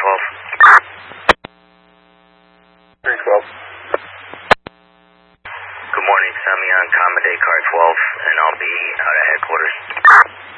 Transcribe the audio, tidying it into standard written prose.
12. 312. Good morning, send me on Commodate Car 12, and I'll be out at headquarters.